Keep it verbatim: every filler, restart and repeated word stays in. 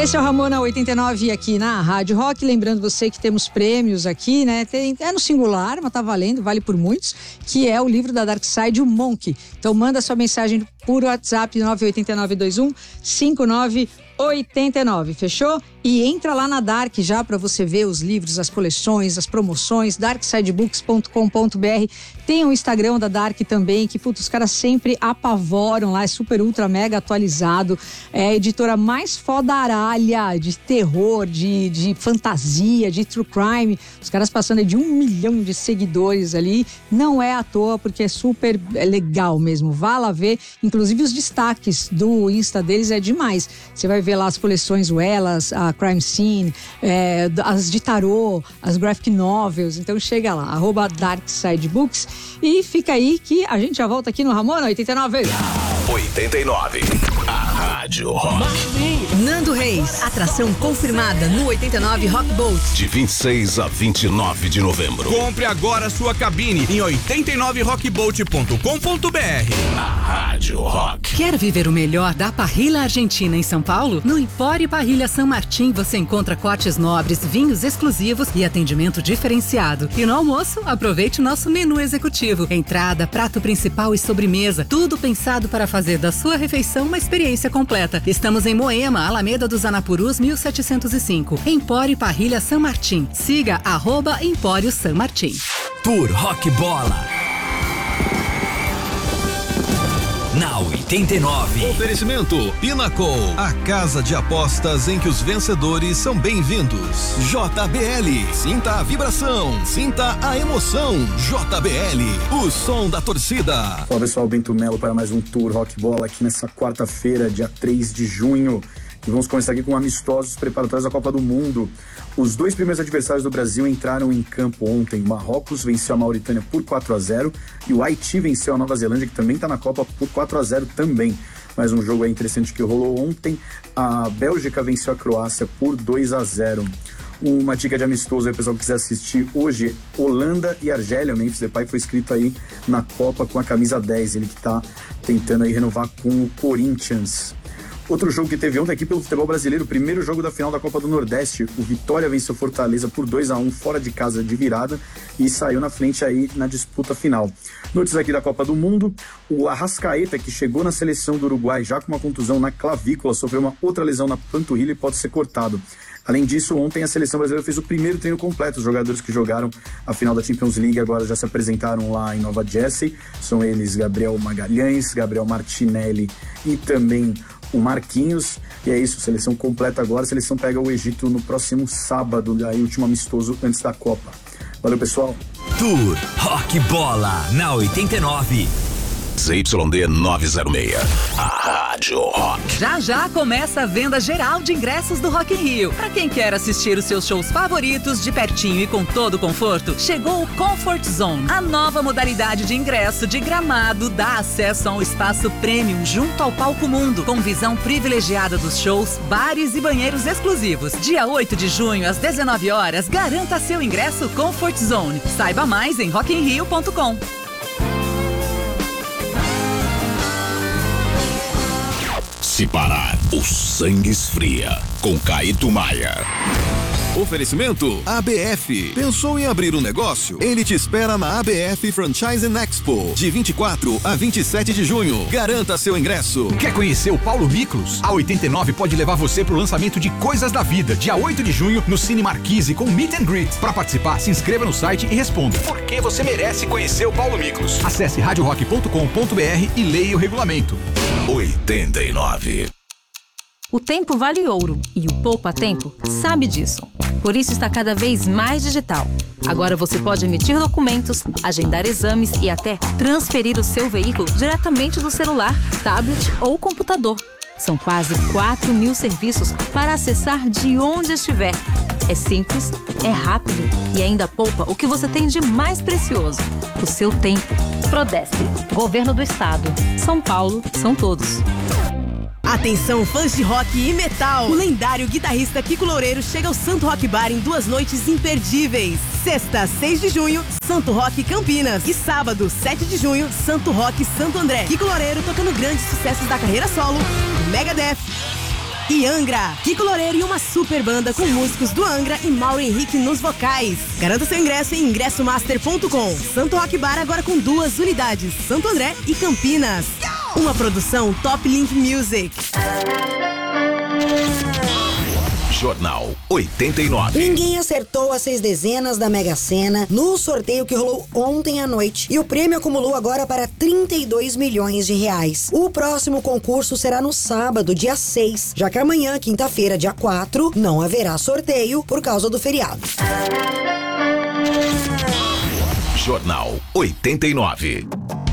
Esse é o Ramona oitenta e nove aqui na Rádio Rock. Lembrando você que temos prêmios aqui, né? Tem, é no singular, mas tá valendo, vale por muitos, que é o livro da Dark Side, o Monk. Então manda sua mensagem por WhatsApp nove oito nove dois um cinco nove oito nove, fechou? E entra lá na Dark já para você ver os livros, as coleções, as promoções, dark side books ponto com ponto b r. Tem o Instagram da Dark também, que putz, os caras sempre apavoram lá, é super ultra mega atualizado, é a editora mais fodaralha de terror, de, de fantasia, de true crime, os caras passando de um milhão de seguidores ali, não é à toa, porque é super é legal mesmo, vá lá ver, inclusive os destaques do Insta deles é demais, você vai ver lá as coleções, o Elas, a Crime Scene, é, as de tarô, as graphic novels, então chega lá, arroba Dark Side Books, e fica aí que a gente já volta aqui no Ramona oitenta e nove. oitenta e nove, a Rádio Rock. Nando Reis, atração confirmada no oitenta e nove Rock Boat. De vinte e seis a vinte e nove de novembro. Compre agora sua cabine em oitenta e nove rock boat ponto com ponto b r. A Rádio Rock. Quer viver o melhor da parrilha argentina em São Paulo? No Empório Parrilha San Martín você encontra cortes nobres, vinhos exclusivos e atendimento diferenciado. E no almoço, aproveite o nosso menu executivo. Entrada, prato principal e sobremesa. Tudo pensado para fazer da sua refeição uma experiência completa. Estamos em Moema, Alameda dos Anapurus, mil setecentos e cinco. Empório Parrilha San Martín. Siga arroba Empório San Martín. Tour Rock Bola. Na oitenta e nove. Oferecimento Pinnacle, a casa de apostas em que os vencedores são bem-vindos. J B L, sinta a vibração, sinta a emoção. J B L, o som da torcida. Fala pessoal, Bento Melo para mais um Tour Rock Bola aqui nessa quarta-feira, dia três de junho. E vamos começar aqui com amistosos preparatórios da Copa do Mundo. Os dois primeiros adversários do Brasil entraram em campo ontem. O Marrocos venceu a Mauritânia por quatro a zero e o Haiti venceu a Nova Zelândia, que também está na Copa, por quatro a zero também. Mais um jogo aí interessante que rolou ontem. A Bélgica venceu a Croácia por dois a zero. Uma dica de amistoso aí, o pessoal que quiser assistir hoje, Holanda e Argélia. O Memphis Depay foi escrito aí na Copa com a camisa dez, ele que está tentando aí renovar com o Corinthians. Outro jogo que teve ontem aqui pelo futebol brasileiro, o primeiro jogo da final da Copa do Nordeste, o Vitória venceu Fortaleza por dois a um fora de casa de virada e saiu na frente aí na disputa final. Notícias aqui da Copa do Mundo, o Arrascaeta, que chegou na seleção do Uruguai já com uma contusão na clavícula, sofreu uma outra lesão na panturrilha e pode ser cortado. Além disso, ontem a seleção brasileira fez o primeiro treino completo. Os jogadores que jogaram a final da Champions League agora já se apresentaram lá em Nova Jersey. São eles Gabriel Magalhães, Gabriel Martinelli e também o Marquinhos. E é isso, seleção completa agora. A seleção pega o Egito no próximo sábado, aí último amistoso antes da Copa. Valeu, pessoal. Tour Rock Bola na oitenta e nove. Z Y D novecentos e seis, a Rádio Rock. Já já começa a venda geral de ingressos do Rock in Rio. Para quem quer assistir os seus shows favoritos de pertinho e com todo o conforto, chegou o Comfort Zone. A nova modalidade de ingresso de Gramado dá acesso a um espaço premium junto ao Palco Mundo, com visão privilegiada dos shows, bares e banheiros exclusivos. Dia oito de junho, às dezenove horas, garanta seu ingresso Comfort Zone. Saiba mais em rock in rio ponto com. Se parar, o sangue esfria. Com Caíto Maia. Oferecimento A B F. Pensou em abrir um negócio? Ele te espera na A B F Franchise Expo, de vinte e quatro a vinte e sete de junho. Garanta seu ingresso. Quer conhecer o Paulo Miklos? A oitenta e nove pode levar você pro lançamento de Coisas da Vida, dia oito de junho, no Cine Marquise, com Meet and Greet. Para participar, se inscreva no site e responda: por que você merece conhecer o Paulo Miklos? Acesse rádio rock ponto com ponto b r e leia o regulamento. oitenta e nove. O tempo vale ouro e o Poupa Tempo sabe disso. Por isso está cada vez mais digital. Agora você pode emitir documentos, agendar exames e até transferir o seu veículo diretamente do celular, tablet ou computador. São quase quatro mil serviços para acessar de onde estiver. É simples, é rápido e ainda poupa o que você tem de mais precioso: o seu tempo. Prodesp, Governo do Estado. São Paulo, são todos. Atenção, fãs de rock e metal! O lendário guitarrista Kiko Loureiro chega ao Santo Rock Bar em duas noites imperdíveis. Sexta, seis de junho, Santo Rock Campinas. E sábado, sete de junho, Santo Rock Santo André. Kiko Loureiro tocando grandes sucessos da carreira solo, Megadeth, E Angra, Kiko Loureiro e uma super banda com músicos do Angra e Mauro Henrique nos vocais. Garanta seu ingresso em ingresso master ponto com. Santo Rock Bar agora com duas unidades, Santo André e Campinas. Uma produção Top Link Music. Jornal oitenta e nove. Ninguém acertou as seis dezenas da Mega Sena no sorteio que rolou ontem à noite. E o prêmio acumulou agora para trinta e dois milhões de reais. O próximo concurso será no sábado, dia seis, já que amanhã, quinta-feira, dia quatro, não haverá sorteio por causa do feriado. Jornal oitenta e nove.